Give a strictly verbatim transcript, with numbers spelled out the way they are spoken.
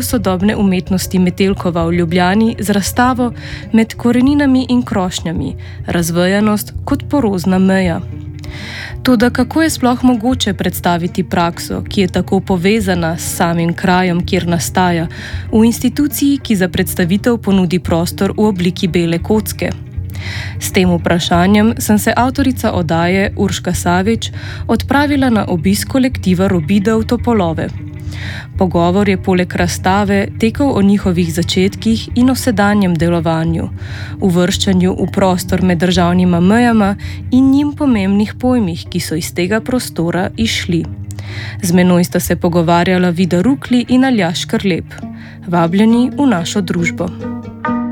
sodobne umetnosti Metelkova v Ljubljani z razstavo Med koreninami in krošnjami, razvejanost kot porozna meja. Toda kako je sploh mogoče predstaviti prakso, ki je tako povezana s samim krajem, kjer nastaja, v instituciji, ki za predstavitev ponudi prostor v obliki bele kocke? S tem vprašanjem sem se avtorica oddaje Urška Savič odpravila na obisk kolektiva Robida v Topolove. Pogovor je poleg razstave tekel o njihovih začetkih in o sedanjem delovanju, uvrščanju v prostor med državnima mejama in njim pomembnih pojmih, ki so iz tega prostora izšli. Z menoj sta se pogovarjala Vida Rukli in Aljaž Škrlep. Vabljeni v našo družbo.